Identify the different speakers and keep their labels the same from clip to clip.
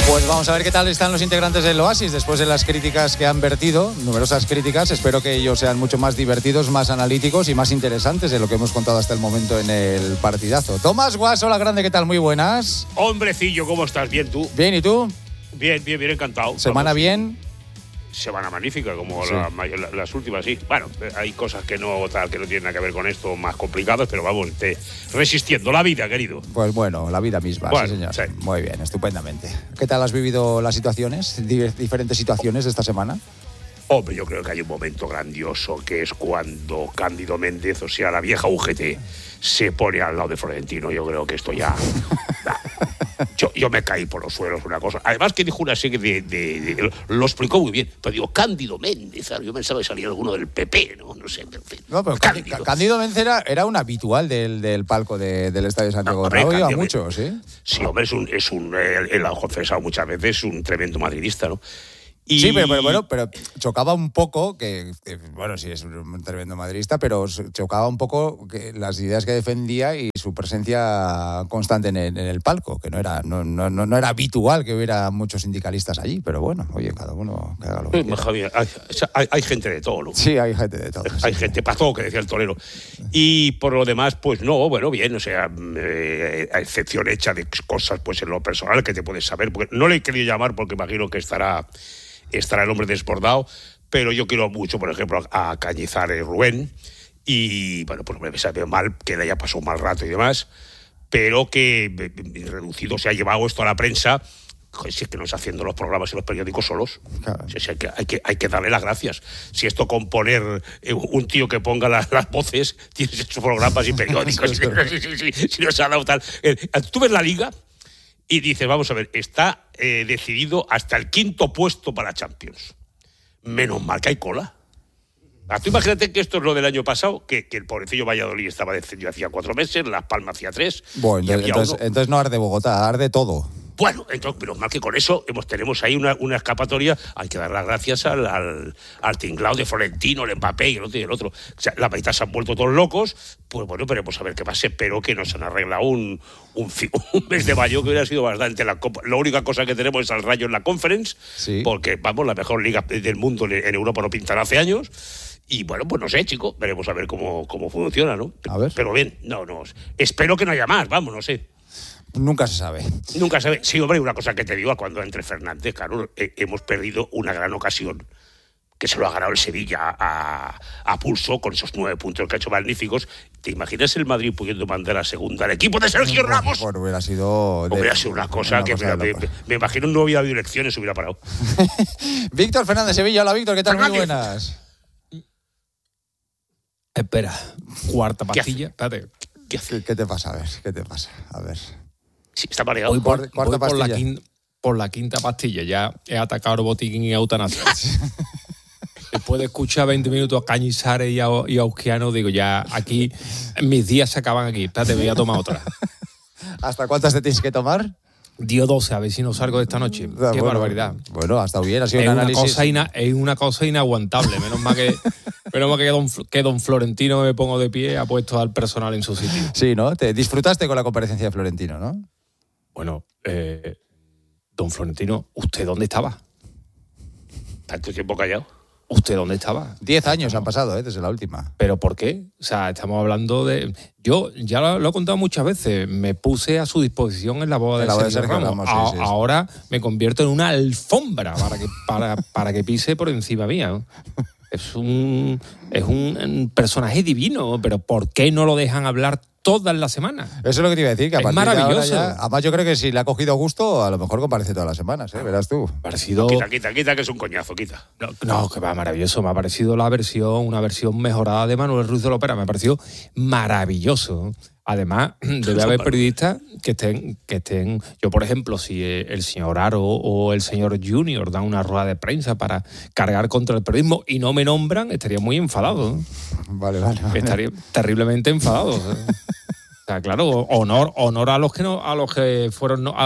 Speaker 1: Pues vamos a ver qué tal están los integrantes del Oasis después de las críticas que han vertido, numerosas críticas. Espero que ellos sean mucho más divertidos, más analíticos y más interesantes de lo que hemos contado hasta el momento en el partidazo. Tomás Guas, hola grande, ¿qué tal? Muy buenas.
Speaker 2: Hombrecillo, ¿cómo estás? ¿Bien tú?
Speaker 1: Bien, ¿y tú?
Speaker 2: Bien, encantado.
Speaker 1: ¿Semana bien?
Speaker 2: Semana magnífica, como
Speaker 1: sí.
Speaker 2: las últimas, sí. Bueno, hay cosas que no tienen nada que ver con esto, más complicadas, pero vamos, resistiendo la vida, querido.
Speaker 1: Pues bueno, la vida misma,
Speaker 2: bueno,
Speaker 1: sí, señor.
Speaker 2: Sí.
Speaker 1: Muy bien, estupendamente. ¿Qué tal has vivido las situaciones, diferentes situaciones de esta semana?
Speaker 2: Hombre, yo creo que hay un momento grandioso, que es cuando Cándido Méndez, o sea, la vieja UGT, se pone al lado de Florentino. Yo creo que esto ya... Yo me caí por los suelos, una cosa. Además que dijo una serie de lo explicó muy bien. Pero digo, Cándido Méndez, yo pensaba que salía alguno del PP, no sé. En fin.
Speaker 1: No, pero Cándido Méndez era un habitual del palco del Estadio Santiago Bernabéu. Iba mucho, ¿sí?
Speaker 2: Sí, hombre, él lo ha confesado muchas veces, es un tremendo madridista, ¿no?
Speaker 1: Sí, pero chocaba un poco, que bueno, sí es un tremendo madridista, pero chocaba un poco que las ideas que defendía y su presencia constante en el palco, que no era habitual que hubiera muchos sindicalistas allí, pero bueno, oye, cada uno que haga lo que quiera.
Speaker 2: Javier, hay gente de todo, ¿no?
Speaker 1: Sí, hay gente de todo.
Speaker 2: Hay gente para todo, que decía el torero. Y por lo demás, pues no, bueno, bien, o sea, a excepción hecha de cosas, pues en lo personal que te puedes saber, porque no le he querido llamar porque imagino que estará el hombre desbordado, pero yo quiero mucho, por ejemplo, a Cañizares Rubén, y bueno, pues me sabe mal que le haya pasado un mal rato y demás, pero que reducido se ha llevado esto a la prensa. Si es que no está haciendo los programas y los periódicos solos. Claro. Si hay que darle las gracias. Si esto con poner un tío que ponga las voces, tienes sus programas y periódicos. Si no se ha dado tal. Tú ves la Liga y dices, vamos a ver, está decidido hasta el 5º puesto para Champions. Menos mal que hay cola. Tú imagínate que esto es lo del año pasado, que el pobrecillo Valladolid estaba descendido hacía 4 meses, Las Palmas hacía 3.
Speaker 1: Bueno, entonces no arde Bogotá, arde todo.
Speaker 2: Bueno, entonces, pero más que con eso, tenemos ahí una escapatoria. Hay que dar las gracias al tinglao de Florentino, el Mbappé y el otro. O sea, la mitad se han vuelto todos locos. Pues bueno, veremos a ver qué pasa. Espero que nos han arreglado un mes de mayo que hubiera sido bastante la Copa. La única cosa que tenemos es al Rayo en la Conference, sí. Porque, vamos, la mejor liga del mundo en Europa no pintará hace años. Y bueno, pues no sé, chicos, veremos a ver cómo funciona, ¿no?
Speaker 1: A ver.
Speaker 2: Pero bien, no, espero que no haya más, vamos, no sé.
Speaker 1: Nunca se sabe.
Speaker 2: Nunca se sabe. Sí, hombre, una cosa que te digo, cuando entre Fernández, claro, hemos perdido una gran ocasión, que se lo ha ganado el Sevilla a pulso, con esos 9 puntos que ha hecho magníficos. ¿Te imaginas el Madrid pudiendo mandar a segunda al equipo de Sergio Ramos?
Speaker 1: Bueno, hubiera sido una
Speaker 2: cosa que me imagino no hubiera habido elecciones, hubiera parado.
Speaker 1: Víctor Fernández Sevilla, hola Víctor, ¿qué tal? Muy buenas.
Speaker 3: Espera, cuarta pastilla. Espérate.
Speaker 1: ¿Qué te pasa? A ver, ¿qué te pasa? A ver.
Speaker 2: Sí, está mareado.
Speaker 3: Voy por la quinta pastilla. Ya he atacado botiquín y eutanasia. Después de escuchar 20 minutos a Cañizares y a Ausquiano, digo, ya aquí, mis días se acaban aquí. Espérate, voy a tomar otra.
Speaker 1: ¿Hasta cuántas te tienes que tomar?
Speaker 3: Dio 12, a ver si no salgo de esta noche. Qué barbaridad.
Speaker 1: Bueno, ha estado bien, ha sido un análisis.
Speaker 3: Es una cosa inaguantable. Menos mal que don Florentino, me pongo de pie, ha puesto al personal en su sitio.
Speaker 1: Sí, ¿no? Te disfrutaste con la comparecencia de Florentino, ¿no?
Speaker 3: Bueno, don Florentino, ¿usted dónde estaba?
Speaker 2: ¿Tanto tiempo callado?
Speaker 3: ¿Usted dónde estaba?
Speaker 1: 10 años han pasado, desde la última.
Speaker 3: ¿Pero por qué? O sea, estamos hablando de... Yo ya lo he contado muchas veces, me puse a su disposición en la boda de Sergio Ramos. Sí. Ahora me convierto en una alfombra para que pise por encima mía, ¿no? Es un personaje divino, pero ¿por qué no lo dejan hablar todas las semanas?
Speaker 1: Eso es lo que te iba a decir, que
Speaker 3: es maravilloso.
Speaker 1: Además, yo creo que si le ha cogido gusto, a lo mejor comparece todas las semanas, verás tú.
Speaker 3: Parecido...
Speaker 2: Quita, que es un coñazo, quita.
Speaker 3: No, que va maravilloso. Me ha parecido una versión mejorada de Manuel Ruiz de la Opera. Me ha parecido maravilloso. Además, debe haber periodistas que estén... Yo, por ejemplo, si el señor Aro o el señor Junior dan una rueda de prensa para cargar contra el periodismo y no me nombran, estaría muy enfadado.
Speaker 1: Vale.
Speaker 3: Estaría terriblemente enfadado. O sea, claro, honor a los que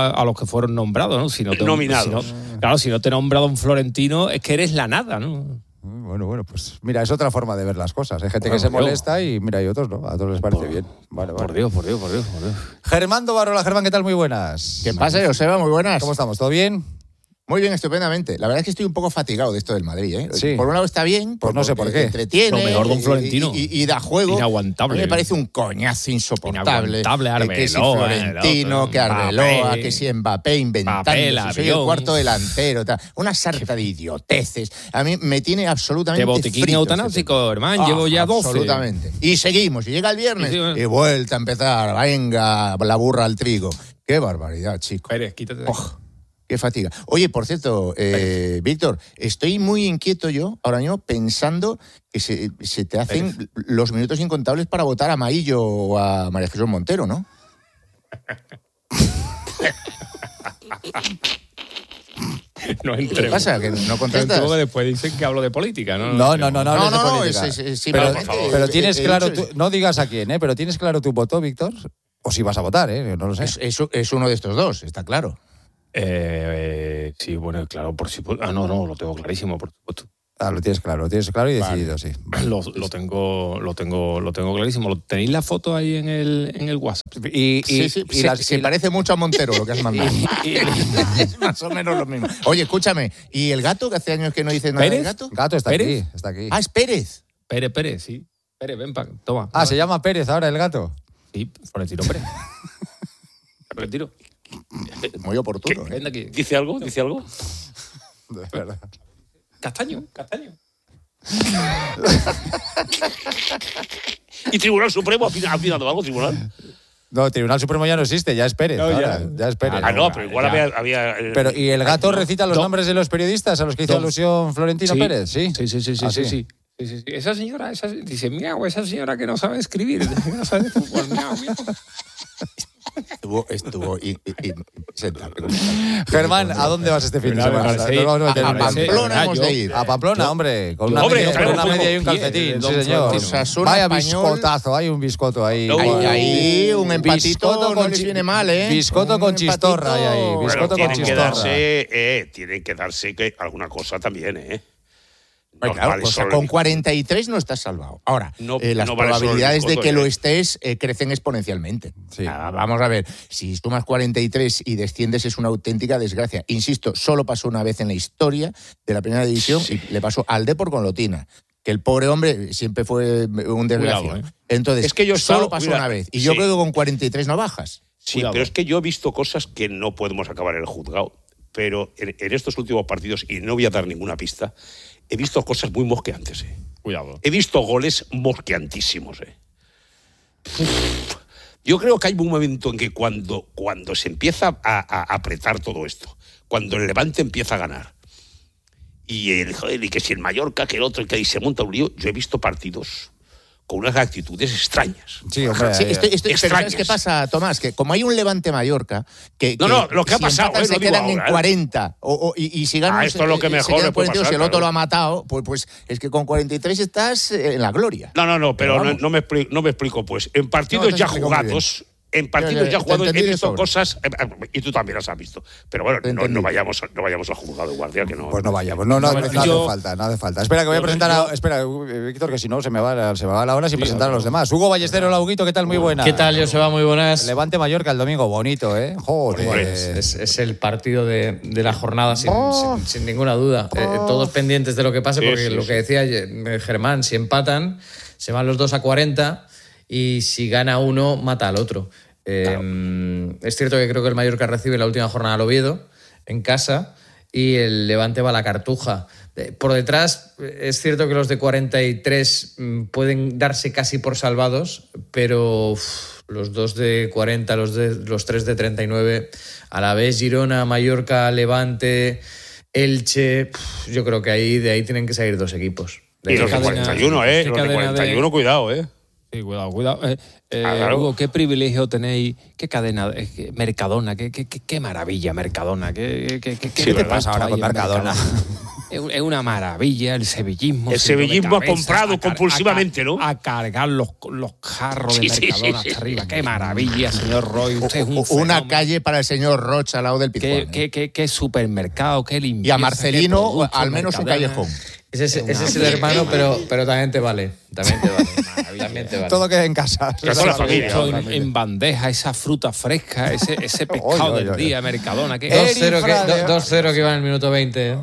Speaker 3: fueron nombrados, ¿no?
Speaker 2: Nominados.
Speaker 3: Si no te nombra don Florentino, es que eres la nada, ¿no?
Speaker 1: Bueno, pues mira, es otra forma de ver las cosas. Hay gente que se molesta y mira, hay otros no, a otros les parece bien. Vale.
Speaker 3: Por Dios.
Speaker 1: Germán Barola, Germán, ¿qué tal? Muy buenas.
Speaker 4: ¿Qué pasa, Joseba? Muy buenas.
Speaker 1: ¿Cómo estamos? ¿Todo bien?
Speaker 4: Muy bien, estupendamente. La verdad es que estoy un poco fatigado de esto del Madrid, ¿eh?
Speaker 1: Sí.
Speaker 4: Por un lado está bien,
Speaker 1: pues no sé por qué.
Speaker 4: Entretiene.
Speaker 3: Lo mejor de un Florentino.
Speaker 4: Y da juego.
Speaker 3: Inaguantable.
Speaker 4: A mí me parece un coñazo insoportable.
Speaker 3: Inaguantable, Arbeloa,
Speaker 4: que si Florentino, que Arbeloa,
Speaker 3: Mbappé,
Speaker 4: que si Mbappé inventando. Si soy el cuarto delantero. Tal. Una sarta de idioteces. A mí me tiene absolutamente
Speaker 3: de botiquín
Speaker 4: frito,
Speaker 3: eutanásico, hermano. Llevo ya 12.
Speaker 4: Absolutamente. Y seguimos. Y llega el viernes y vuelta a empezar. Venga, la burra al trigo. Qué barbaridad, chico.
Speaker 3: Pérez, quítate de aquí.
Speaker 4: Qué fatiga. Oye, por cierto, Víctor, estoy muy inquieto yo ahora mismo pensando que se te hacen los minutos incontables para votar a Maillo o a María Jesús Montero, ¿no?
Speaker 3: No entremos.
Speaker 4: ¿Qué pasa? ¿Que no contestas?
Speaker 3: Luego después dicen que hablo de política, ¿no?
Speaker 1: No, pero tienes claro, no digas a quién, pero tienes claro tu voto, Víctor, o si vas a votar, no lo sé.
Speaker 4: Es uno de estos dos, está claro.
Speaker 3: Sí, bueno, claro, por si... no, lo tengo clarísimo, por supuesto.
Speaker 1: Lo tienes claro y decidido, sí. Vale.
Speaker 3: Lo tengo clarísimo. ¿Tenéis la foto ahí en el WhatsApp?
Speaker 4: Se parece mucho a Montero lo que has mandado. Es más o menos lo mismo. Oye, escúchame, ¿y el gato? Que hace años que no dice nada del gato.
Speaker 1: Gato está aquí.
Speaker 4: Ah, es Pérez.
Speaker 3: Pérez, sí. Pérez, ven, toma.
Speaker 1: Se llama Pérez ahora el gato.
Speaker 3: Sí, Florentino Pérez. Florentino.
Speaker 4: Muy oportuno.
Speaker 3: Ven de aquí.
Speaker 2: ¿Dice algo?
Speaker 1: De verdad.
Speaker 3: Castaño.
Speaker 2: ¿Y Tribunal Supremo ha opinado algo, Tribunal?
Speaker 1: No, Tribunal Supremo ya no existe, ya es Pérez. Ya es Pérez.
Speaker 2: Pero igual había
Speaker 1: Pero, ¿y el gato recita los nombres de los periodistas a los que hizo alusión Florentino Pérez? Sí.
Speaker 3: Sí. Esa señora, dice, miau, esa señora que no sabe escribir, que no sabe de fútbol, miau.
Speaker 4: Estuvo
Speaker 1: Germán, ¿a dónde vas este fin de semana?
Speaker 4: A Pamplona hemos de ir.
Speaker 1: A Pamplona, hombre. Con una media y un calcetín. Sí, señor. Vaya biscotazo, hay un biscoto ahí.
Speaker 4: Ahí un empatito no les viene mal, ¿eh?
Speaker 1: Biscoto con chistorra hay ahí. Biscoto con chistorra.
Speaker 2: Tienen que darse alguna cosa también, ¿eh?
Speaker 4: Bueno, claro, con 43 no estás salvado. Ahora, las probabilidades de que lo estés crecen exponencialmente. Sí. Vamos a ver, si sumas 43 y desciendes es una auténtica desgracia. Insisto, solo pasó una vez en la historia de la primera división y le pasó al Depor con Lotina. Que el pobre hombre siempre fue un desgraciado. Entonces,
Speaker 2: es que yo
Speaker 4: solo pasó una vez. Y yo creo que con 43 no bajas.
Speaker 2: Sí, pero es que yo he visto cosas que no podemos acabar en el juzgado. Pero en estos últimos partidos, y no voy a dar ninguna pista, he visto cosas muy mosqueantes.
Speaker 3: Cuidado.
Speaker 2: He visto goles mosqueantísimos. Yo creo que hay un momento en que cuando se empieza a apretar todo esto, cuando el Levante empieza a ganar, y que si el Mallorca, que el otro, que ahí se monta un lío, yo he visto partidos con unas actitudes extrañas.
Speaker 1: Sí, hombre.
Speaker 4: Pero ¿sabes qué pasa, Tomás? Que como hay un Levante-Mallorca...
Speaker 2: lo que ha pasado...
Speaker 4: se quedan en 40. Y si ganan...
Speaker 2: esto es lo que mejor le puede pasar.
Speaker 4: Si el otro lo ha matado, pues es que con 43 estás en la gloria.
Speaker 2: Pero no me explico, pues. En partidos ya jugados... En partidos ya jugados he visto cosas, y tú también las has visto. Pero bueno, no vayamos al juzgado, guardia, que no.
Speaker 1: Pues no vayamos, no hace falta. Espera, que voy a presentar espera, Víctor, que si no se me va la hora sin presentar a los demás. Hugo Ballesteros, la Huguito, ¿qué tal? Muy buena.
Speaker 5: ¿Qué tal, Joseba? Muy buenas.
Speaker 1: Levante Mallorca el domingo, bonito, ¿eh? Joder.
Speaker 5: Es el partido de la jornada, sin ninguna duda. Todos pendientes de lo que pase, porque lo que decía Germán, si empatan, se van los dos a 40. Y si gana uno, mata al otro. Claro. Es cierto que creo que el Mallorca recibe la última jornada al Oviedo, en casa, y el Levante va a la Cartuja. Por detrás, es cierto que los de 43 pueden darse casi por salvados, pero los dos de 40, los tres de 39, Alavés, Girona, Mallorca, Levante, Elche, yo creo que de ahí tienen que salir dos equipos.
Speaker 2: Y los de 41, los de 41, cuidado,
Speaker 3: Sí, cuidado. Hugo, qué privilegio tenéis, qué cadena, Mercadona, qué maravilla Mercadona, ¿qué
Speaker 1: te pasa ahora con Mercadona?
Speaker 3: Es una maravilla el sevillismo.
Speaker 2: El sevillismo ha comprado compulsivamente, ¿no?
Speaker 3: A cargar los carros de Mercadona hasta arriba. Qué maravilla, señor Roy. Usted es un
Speaker 4: una calle para el señor Rocha al lado del Pizjuán.
Speaker 3: Qué supermercado, qué limpieza.
Speaker 4: Y a Marcelino al menos un callejón.
Speaker 5: Ese es el hermano, pero también te vale. También te vale.
Speaker 1: Todo queda en casa.
Speaker 2: La familia.
Speaker 3: En bandeja, esa fruta fresca, ese pescado del día, Mercadona.
Speaker 5: 2-0 que va en el minuto 20.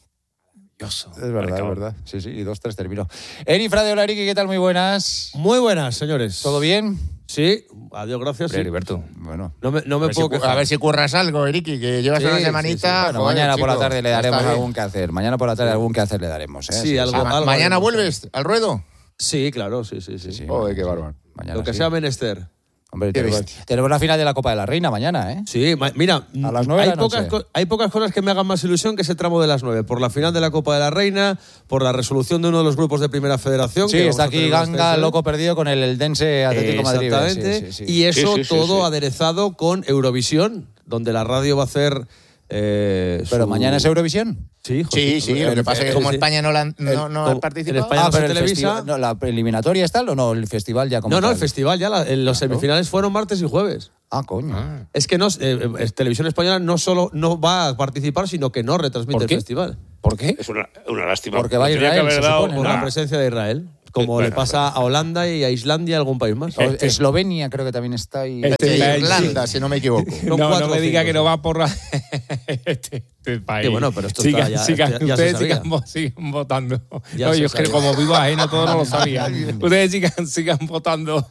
Speaker 1: Es verdad. Sí, y 2-3 terminó. Eri Frade, hola Eriki, ¿qué tal? Muy buenas.
Speaker 6: Muy buenas, señores.
Speaker 1: ¿Todo bien?
Speaker 6: Sí, adiós, gracias.
Speaker 3: Sí. Heriberto.
Speaker 1: Bueno.
Speaker 6: No me puedo quejar.
Speaker 4: A ver si curras algo, Eriki, que llevas una semanita.
Speaker 1: Bueno, mañana por la tarde le daremos algún que hacer. Mañana por la tarde algún que hacer le daremos.
Speaker 6: Sí, algo
Speaker 4: ¿Mañana vuelves al ruedo?
Speaker 6: Sí, claro, sí.
Speaker 1: Joder,
Speaker 4: qué bárbaro.
Speaker 6: Lo que sea menester.
Speaker 1: Hombre, tenemos la final de la Copa de la Reina mañana, ¿eh?
Speaker 6: Sí, mira,
Speaker 1: a las 9
Speaker 6: hay pocas cosas que me hagan más ilusión que ese tramo de las 9. Por la final de la Copa de la Reina, por la resolución de uno de los grupos de Primera Federación.
Speaker 1: Sí, está aquí Ganga, loco perdido con el Eldense Atlético Madrid.
Speaker 6: Exactamente. Sí. Y eso todo aderezado con Eurovisión, donde la radio va a hacer...
Speaker 1: ¿Pero mañana es Eurovisión?
Speaker 6: Sí.
Speaker 4: Lo que pasa es que como España no ha participado.
Speaker 6: En España
Speaker 1: pero
Speaker 6: televisa.
Speaker 1: ¿La eliminatoria está o no? ¿El festival ya como
Speaker 6: No, el festival ya. Los semifinales fueron martes y jueves.
Speaker 1: Coño.
Speaker 6: Es que Televisión Española no va a participar, sino que no retransmite el festival.
Speaker 1: ¿Por qué?
Speaker 2: Es una lástima.
Speaker 1: Porque va a Israel, se supone,
Speaker 6: por la presencia de Israel. Como le pasa a Holanda y a Islandia y a algún país más.
Speaker 1: Eslovenia creo que también está ahí.
Speaker 4: Irlanda, si no me equivoco.
Speaker 3: No me diga que no va por este país.
Speaker 6: Y bueno, pero esto está ya
Speaker 3: ustedes sigan votando. Yo es que como vivo ajeno todo no lo sabía. Ustedes sigan votando.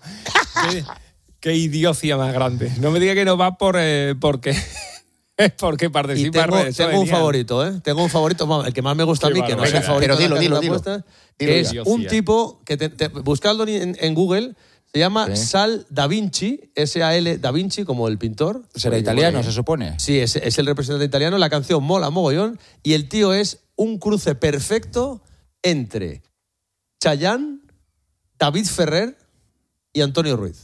Speaker 3: Qué idiocia más grande. No me diga que no va porque participa.
Speaker 6: Tengo un favorito, ¿eh? Tengo un favorito, el que más me gusta a mí, que no es el favorito.
Speaker 4: Pero dilo.
Speaker 6: Es un tipo que buscadlo en Google, se llama Sal Da Vinci, S-A-L Da Vinci, como el pintor.
Speaker 1: Será italiano, se supone.
Speaker 6: Sí, es el representante italiano. La canción mola mogollón. Y el tío es un cruce perfecto entre Chayanne, David Ferrer y Antonio Ruiz.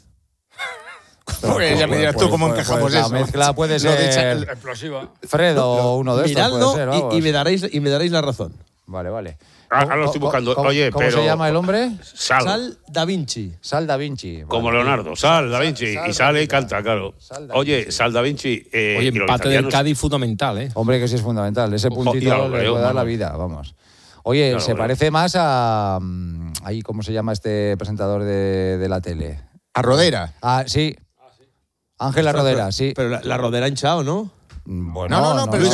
Speaker 4: Pues ya me dirás tú cómo encajamos eso.
Speaker 1: La mezcla puede ser
Speaker 3: explosiva.
Speaker 1: Fredo o uno de estos.
Speaker 6: Miradlo
Speaker 1: puede ser,
Speaker 6: y me daréis la razón.
Speaker 1: Vale.
Speaker 2: Ahora lo estoy buscando. Oye,
Speaker 1: ¿Cómo se llama el hombre?
Speaker 6: Sal Da Vinci.
Speaker 1: Sal Da Vinci.
Speaker 2: Como Leonardo. Sal Da Vinci. Y sale y canta, claro. Oye, Sal Da Vinci.
Speaker 3: Oye, empate del Cádiz fundamental, ¿eh?
Speaker 1: Hombre, que sí es fundamental. Ese puntito le puede dar la vida, vamos. Oye, se parece más a... ahí, ¿cómo se llama este presentador de la tele?
Speaker 4: A Rodera.
Speaker 1: Sí. Ángela Rodera, sí.
Speaker 6: Pero la Rodera hinchado, ¿no?
Speaker 1: Bueno, no, pero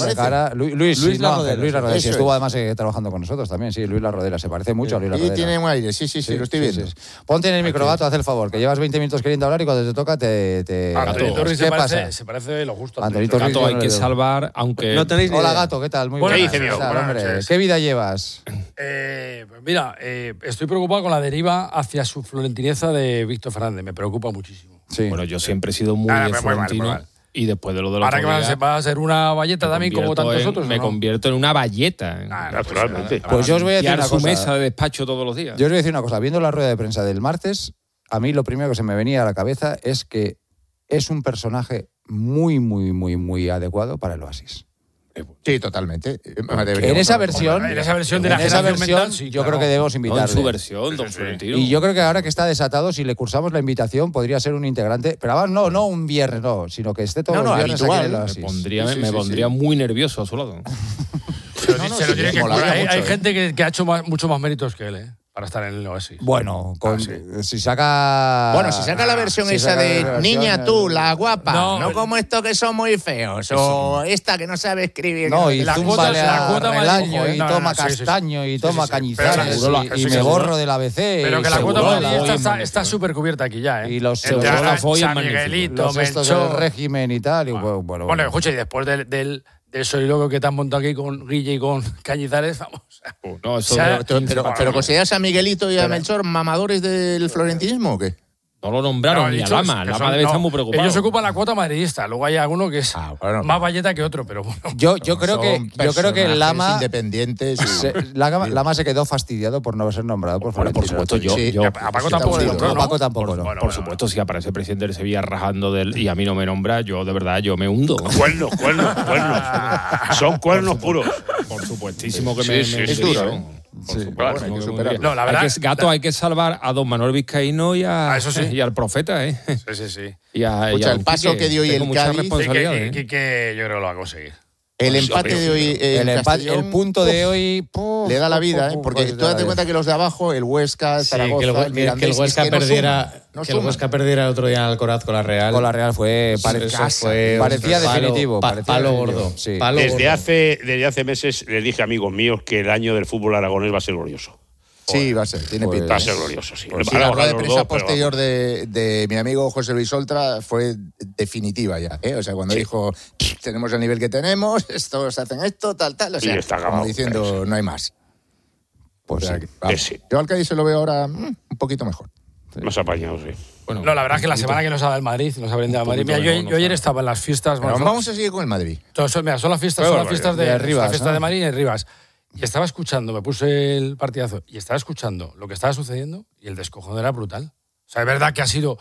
Speaker 1: Luis Larrodera, sí, estuvo además trabajando con nosotros también, sí, Luis Larrodera, se parece mucho a Luis Larrodera.
Speaker 4: Y tiene un aire, sí, lo estoy viendo.
Speaker 1: Sí. Ponte en el microgato, haz el favor, que llevas 20 minutos queriendo hablar y cuando te toca
Speaker 7: Antonito Ruiz se parece lo justo.
Speaker 3: Antonito Ruiz hay que salvar, aunque...
Speaker 6: No tenéis ni
Speaker 1: Hola,
Speaker 6: idea.
Speaker 1: Gato, ¿qué tal? Muy
Speaker 2: buenas.
Speaker 1: Hombre, ¿qué vida llevas?
Speaker 7: Pues mira, estoy preocupado con la deriva hacia su florentineza de Víctor Fernández, me preocupa muchísimo.
Speaker 1: Sí.
Speaker 3: Bueno, yo siempre he sido muy de Florentino.
Speaker 7: Muy mal.
Speaker 3: Y después de lo de los
Speaker 7: ¿Ahora que va a ser una valleta también como tantos otros?
Speaker 3: Me convierto en una valleta.
Speaker 2: Naturalmente.
Speaker 1: Pues yo os voy a decir una
Speaker 3: su
Speaker 1: cosa.
Speaker 3: mesa de despacho todos los días.
Speaker 1: Yo os voy a decir una cosa. Viendo la rueda de prensa del martes, a mí lo primero que se me venía a la cabeza es que es un personaje muy adecuado para el Oasis.
Speaker 4: Sí, totalmente.
Speaker 1: En esa versión
Speaker 7: de la generación mental, sí,
Speaker 1: yo creo que debemos invitarle.
Speaker 3: En su versión, don Florentino.
Speaker 1: Y yo creo que ahora que está desatado, si le cursamos la invitación, podría ser un integrante. Pero además, no un viernes, sino que esté todos los viernes aquí en el Oasis.
Speaker 3: Me pondría muy nervioso a su lado.
Speaker 7: Se lo tiene que curar. Hay gente que ha hecho mucho más méritos que él, para estar en el Oasis.
Speaker 1: Bueno, si saca...
Speaker 4: Bueno, si saca la versión esa de niña tú, la guapa, no como estos que son muy feos, o esta que no sabe escribir.
Speaker 1: No, y
Speaker 7: la
Speaker 1: zúmbale
Speaker 7: cuota
Speaker 1: al año, y toma castaño, y toma cañizares, y me borro del ABC.
Speaker 7: Pero que la cuota madridista está súper cubierta aquí ya, ¿eh?
Speaker 1: Y los
Speaker 7: San Miguelito,
Speaker 1: estos del régimen y tal.
Speaker 7: Bueno, escucha, y después del soliloquio que te han montado aquí con Guille y con Cañizares, vamos.
Speaker 3: No, eso
Speaker 4: pero ¿consideras a Miguelito y a Melchor mamadores del florentinismo o qué?
Speaker 3: No lo nombraron ni a Lama. Lama debe estar muy preocupado.
Speaker 7: Ellos ocupan la cuota madridista. Luego hay alguno que es más valleta que otro, pero bueno.
Speaker 1: Yo creo que Lama
Speaker 4: independientes.
Speaker 1: Lama se quedó fastidiado por no ser nombrado por Florentino.
Speaker 3: Por supuesto, yo
Speaker 7: a Paco tampoco le nombró, ¿no?
Speaker 1: A Paco tampoco, no.
Speaker 3: Por supuesto, si aparece el presidente del Sevilla rajando de él y a mí no me nombra, yo de verdad me hundo.
Speaker 2: Cuernos. Son cuernos puros.
Speaker 3: Por supuestísimo que
Speaker 2: es
Speaker 3: duro.
Speaker 1: No,
Speaker 7: la verdad,
Speaker 3: Gato, hay que salvar a don Manuel Vizcaíno y al profeta, ¿eh?
Speaker 7: Sí.
Speaker 4: El paso que dio hoy el Cádiz.
Speaker 7: Que yo creo que lo va a conseguir.
Speaker 4: El empate de hoy
Speaker 1: el punto de hoy
Speaker 4: le da la vida, porque tú date cuenta que los de abajo, el Huesca, Zaragoza,
Speaker 5: que el Huesca perdiera el otro día en Alcoraz con la Real.
Speaker 1: Con la Real parecía definitivo.
Speaker 5: Palo gordo.
Speaker 1: Sí.
Speaker 2: Desde hace meses les dije a amigos míos que el año del fútbol aragonés va a ser glorioso.
Speaker 4: Sí, va a ser, tiene pinta.
Speaker 2: Va a ser glorioso, sí.
Speaker 4: Pues la rueda de prensa posterior de mi amigo José Luis Oltra fue definitiva ya, ¿eh? O sea, cuando dijo, tenemos el nivel que tenemos, estos hacen esto, tal, o sea, como diciendo, no hay más.
Speaker 1: Pues
Speaker 4: o sea, yo al Cádiz se lo veo ahora un poquito mejor.
Speaker 2: Más apañado, sí.
Speaker 7: Bueno, no, la verdad es que la semana que nos ha dado el Madrid, nos ha brindado el Madrid. Mira, yo ayer estaba en las fiestas.
Speaker 4: Bueno, vamos a seguir con el Madrid.
Speaker 7: Son las fiestas de Rivas. La fiesta de Madrid en Rivas. Y estaba escuchando, me puse el partidazo, y estaba escuchando lo que estaba sucediendo y el descojón era brutal. O sea, es verdad que ha sido,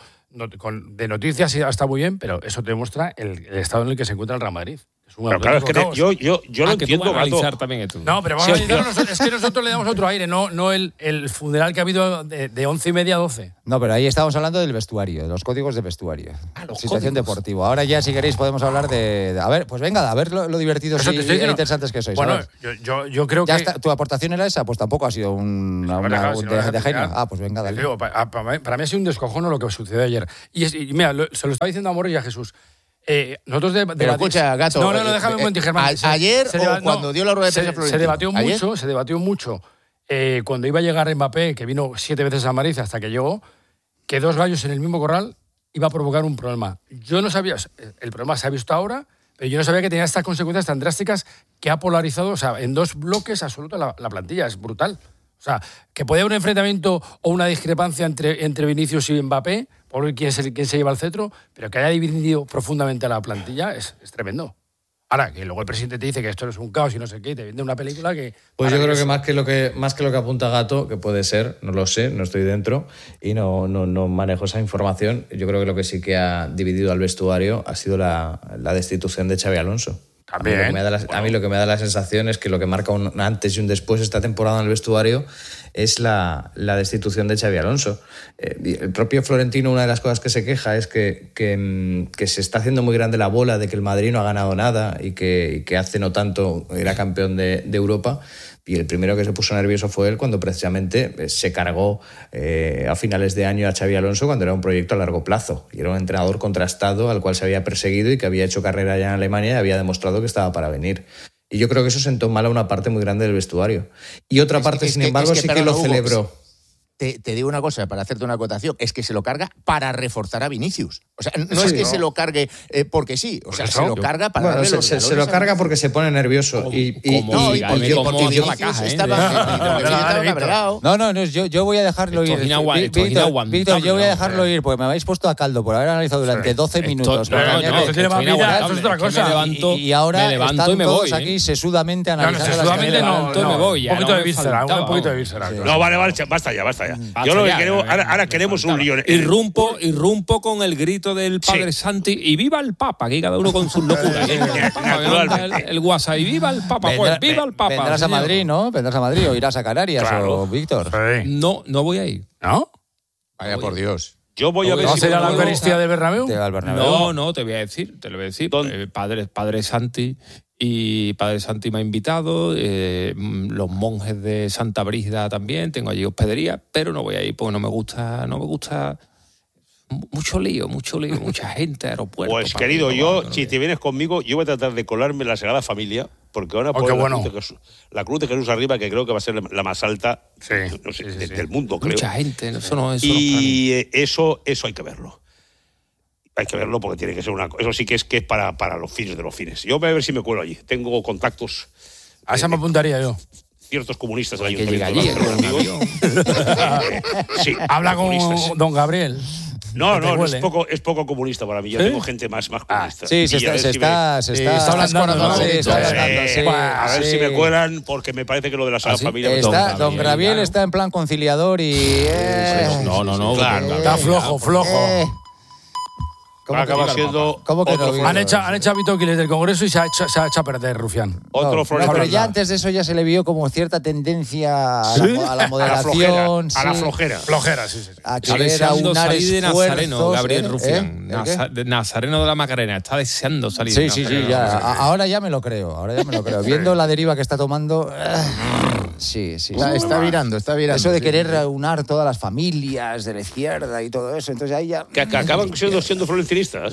Speaker 7: de noticias está muy bien, pero eso te demuestra el estado en el que se encuentra el Real Madrid.
Speaker 2: Pero claro, es que yo lo entiendo, Gato.
Speaker 3: También
Speaker 7: no, pero vamos a analizarlo. Es que nosotros le damos otro aire, no el funeral que ha habido de 11:30 a 12.
Speaker 1: No, pero ahí estábamos hablando del vestuario, de los códigos de vestuario. Situación deportiva. Ahora ya, si queréis, podemos hablar de... A ver, pues venga, a ver lo divertidos y interesantes que sois.
Speaker 7: Bueno, yo creo que...
Speaker 1: ¿Tu aportación era esa? Pues tampoco ha sido una de genio. Pues venga, dale.
Speaker 7: Para mí ha sido un descojono lo que sucedió ayer. Y mira, se lo estaba diciendo a Moros y a Jesús. Nosotros
Speaker 4: pero escucha, Gato.
Speaker 7: No, déjame un momento, Germán.
Speaker 4: Ayer cuando dio la rueda de prensa Florentino.
Speaker 7: Se debatió mucho cuando iba a llegar Mbappé, que vino 7 veces a Madrid hasta que llegó, que 2 gallos en el mismo corral iba a provocar un problema. Yo no sabía, el problema se ha visto ahora, pero yo no sabía que tenía estas consecuencias tan drásticas que ha polarizado, o sea, en 2 bloques absolutos la plantilla. Es brutal. O sea, que puede haber un enfrentamiento o una discrepancia entre Vinicius y Mbappé por quién se lleva el cetro, pero que haya dividido profundamente a la plantilla es tremendo. Ahora, que luego el presidente te dice que esto no es un caos y no sé qué, y te vende una película que...
Speaker 5: Pues yo creo que más que lo que apunta Gato, que puede ser, no lo sé, no estoy dentro y no manejo esa información, yo creo que lo que sí que ha dividido al vestuario ha sido la destitución de Xabi Alonso.
Speaker 7: También.
Speaker 5: A mí lo que me da la sensación es que lo que marca un antes y un después esta temporada en el vestuario es la destitución de Xabi Alonso. El propio Florentino, una de las cosas que se queja es que se está haciendo muy grande la bola de que el Madrid no ha ganado nada y que hace no tanto era campeón de Europa. Y el primero que se puso nervioso fue él cuando precisamente se cargó a finales de año a Xabi Alonso cuando era un proyecto a largo plazo. Y era un entrenador contrastado al cual se había perseguido y que había hecho carrera ya en Alemania y había demostrado que estaba para venir. Y yo creo que eso sentó mal a una parte muy grande del vestuario. Y otra parte, sin embargo, sí que lo celebró.
Speaker 4: Te digo una cosa, para hacerte una acotación, es que se lo carga para reforzar a Vinicius. O sea, no es que se lo cargue porque sí, o sea, se lo carga para darle los
Speaker 5: se lo carga porque se pone nervioso. Porque
Speaker 4: Vinicius estaba cabreado.
Speaker 1: No, yo voy a dejarlo ir. Víctor, yo voy a dejarlo ir porque me habéis puesto a caldo por haber analizado durante 12 minutos.
Speaker 7: No, tiene más vida, eso es otra cosa.
Speaker 1: Y ahora están todos aquí sesudamente analizando las
Speaker 7: cosas.
Speaker 3: me voy.
Speaker 7: Un poquito de víscera.
Speaker 2: No, vale, basta ya. Yo lo que queremos, ahora queremos un lío.
Speaker 3: Irrumpo con el grito del padre Santi y viva el Papa, aquí cada uno con sus locuras. El WhatsApp y viva el Papa, pues viva el Papa.
Speaker 1: Vendrás a Madrid, ¿no? Vendrás a Madrid o irás a Canarias o Víctor.
Speaker 3: No voy a ir.
Speaker 7: ¿No?
Speaker 4: Vaya por Dios.
Speaker 2: Yo voy a ver
Speaker 7: si será la Eucaristía del Bernabéu.
Speaker 3: No, te lo voy a decir. Padre Santi. Y Padre Santi me ha invitado, los monjes de Santa Brígida también, tengo allí hospedería, pero no voy a ir porque no me gusta mucho lío, mucha gente, aeropuerto.
Speaker 2: Pues querido, si te vienes conmigo, yo voy a tratar de colarme en la Sagrada Familia, porque ahora la Cruz de Jesús arriba, que creo que va a ser la más alta del mundo, creo.
Speaker 3: Mucha gente, eso no es.
Speaker 2: Y eso hay que verlo. Hay que verlo porque tiene que ser eso sí que es para los fines de los fines. Yo voy a ver si me cuelo allí. Tengo contactos.
Speaker 7: A esa me apuntaría yo.
Speaker 2: Ciertos comunistas del
Speaker 3: ayuntamiento.
Speaker 2: Sí,
Speaker 7: habla con don Gabriel.
Speaker 2: No, es poco comunista para mí. Yo tengo gente más comunista.
Speaker 1: Sí, se está
Speaker 2: hablando. A ver si me cuelan, porque me parece que lo de la Sagrada Familia...
Speaker 1: Don Gabriel está en plan conciliador y...
Speaker 3: No.
Speaker 2: Claro.
Speaker 7: Está flojo.
Speaker 2: acaba siendo...
Speaker 1: ¿Cómo que no?
Speaker 7: Han hecho a Vito Quiles del Congreso y se ha hecho a perder, Rufián.
Speaker 2: Otro
Speaker 1: Florentino. Pero ya antes de eso ya se le vio como cierta tendencia a la moderación.
Speaker 2: A la flojera.
Speaker 7: Flojera, sí.
Speaker 1: A que era un
Speaker 3: de Nazareno, Gabriel Rufián. Nazareno de la Macarena. Está deseando salir.
Speaker 1: Sí, ya. Ahora ya me lo creo. Viendo la deriva que está tomando... Sí.
Speaker 4: Está virando.
Speaker 1: Eso de querer reunir todas las familias de la izquierda y todo eso. Entonces ahí ya...
Speaker 2: Que acaban siendo florentinistas.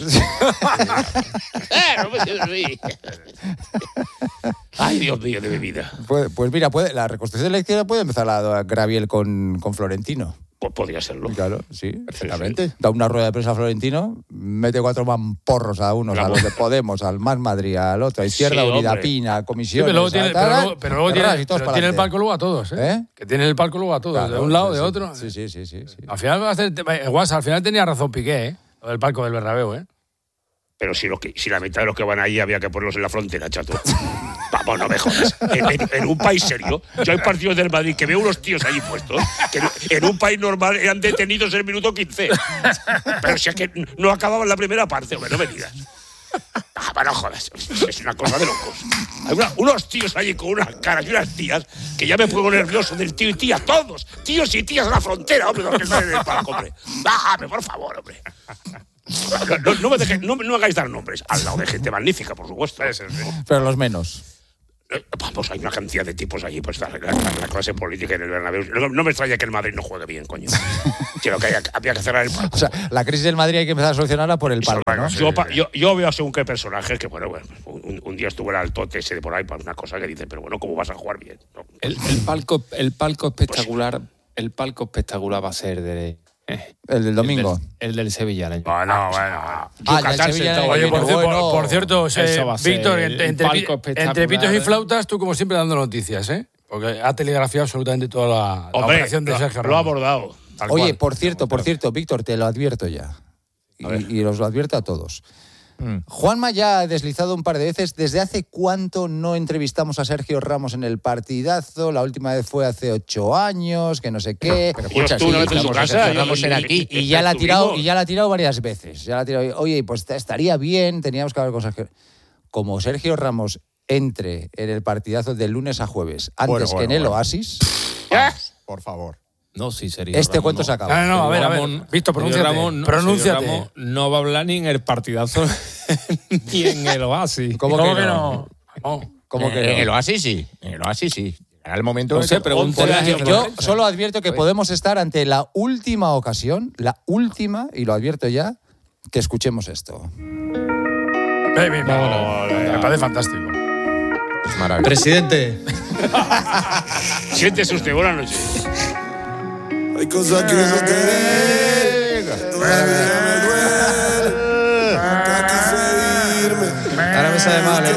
Speaker 2: Ay, Dios mío, de mi vida.
Speaker 1: Pues mira, la reconstrucción de la izquierda puede empezar a Graviel con Florentino.
Speaker 2: Pues podría serlo.
Speaker 1: Claro, sí.
Speaker 4: Perfectamente.
Speaker 1: Da una rueda de prensa a Florentino, mete 4 mamporros a unos, a los de Podemos, al Más Madrid, al otro, a Izquierda Unida, Pina, Comisiones...
Speaker 7: pero luego tiene el palco luego a todos, ¿eh? Que tiene el palco luego a todos, de un lado, de otro.
Speaker 1: Sí.
Speaker 7: Al final, al final tenía razón Piqué, ¿eh? Lo del palco del Bernabéu, ¿eh?
Speaker 2: Pero si la mitad de los que van ahí había que ponerlos en la frontera, chato. Vamos, no me jodas. En un país serio, yo hay partidos del Madrid que veo unos tíos allí puestos que en un país normal eran detenidos en el minuto 15. Pero si es que no acababan la primera parte, hombre, no me digas. No jodas, es una cosa de locos. Hay unos tíos allí con unas caras y unas tías que ya me pongo nervioso del tío y tía, todos, tíos y tías a la frontera, hombre, los que están en el palco, hombre. Por favor, hombre. No me hagáis dar nombres, al lado de gente magnífica, por supuesto.
Speaker 1: Pero los menos.
Speaker 2: Vamos, hay una cantidad de tipos allí, pues la clase política en el Bernabéu. No me extraña que el Madrid no juegue bien, coño. Quiero que había que cerrar el palco.
Speaker 1: O sea, la crisis del Madrid hay que empezar a solucionarla por el palco, ¿no?
Speaker 2: Yo veo según qué personajes que, bueno, un día estuvo el altote ese de por ahí para una cosa que dice, pero bueno, ¿cómo vas a jugar bien? No.
Speaker 3: El palco espectacular, el palco espectacular va a ser de...
Speaker 1: el del domingo.
Speaker 3: El del Sevilla.
Speaker 2: Bueno.
Speaker 7: Oye, por cierto, Víctor, entre pitos y flautas, tú como siempre dando noticias, ¿eh? Porque ha telegrafiado absolutamente toda la operación de Sergio Ramos.
Speaker 2: Lo ha abordado.
Speaker 1: Oye, por cierto, Víctor, te lo advierto ya. Y os lo advierto a todos. Juanma ya ha deslizado un par de veces. ¿Desde hace cuánto no entrevistamos a Sergio Ramos en el Partidazo? La última vez fue hace 8 años, que no sé qué.
Speaker 4: Pero escucha, tú en tu casa, Ramos era aquí.
Speaker 1: Y ya la ha tirado varias veces. Oye, pues estaría bien, teníamos que haber cosas que... Como Sergio Ramos entre en el Partidazo de lunes a jueves, antes que en el Oasis...
Speaker 4: Por favor.
Speaker 3: No, sí, sería.
Speaker 1: Este cuento se acaba.
Speaker 7: No, a ver. Visto, pronúnciate.
Speaker 3: Ramos no va a hablar ni en el Partidazo ni en el Oasis.
Speaker 1: ¿Cómo que no?
Speaker 4: ¿Cómo que no? En el Oasis sí. Era el momento.
Speaker 3: No sé, pregúntale a
Speaker 1: Yo solo advierto que podemos estar ante la última ocasión, y lo advierto ya, que escuchemos esto.
Speaker 7: Me parece fantástico.
Speaker 4: Es maravilloso.
Speaker 5: Presidente.
Speaker 2: Siéntese usted, buenas noches.
Speaker 8: Hay cosas que no te todavía me duele. Nunca quise irme.
Speaker 5: Ahora me sabe mal,